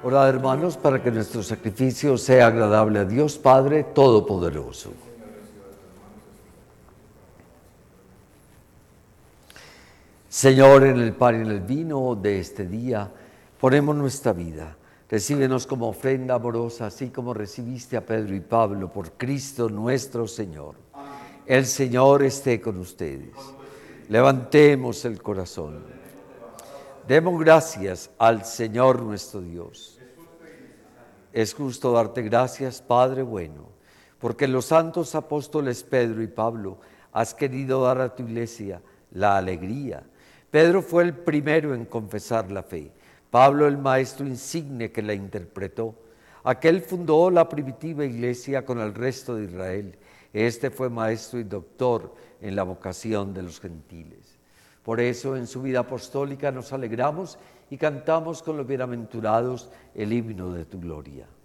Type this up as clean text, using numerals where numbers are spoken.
Orad, hermanos, para que nuestro sacrificio sea agradable a Dios Padre Todopoderoso. Señor, en el pan y en el vino de este día ponemos nuestra vida. Recíbenos como ofrenda amorosa, así como recibiste a Pedro y Pablo por Cristo nuestro Señor. Amén. El Señor esté con ustedes. Levantemos el corazón. Demos gracias al Señor nuestro Dios. Es justo darte gracias, Padre bueno, porque en los santos apóstoles Pedro y Pablo has querido dar a tu iglesia la alegría. Pedro fue el primero en confesar la fe, Pablo el maestro insigne que la interpretó. Aquel fundó la primitiva iglesia con el resto de Israel. Este fue maestro y doctor en la vocación de los gentiles. Por eso en su vida apostólica nos alegramos y cantamos con los bienaventurados el himno de tu gloria.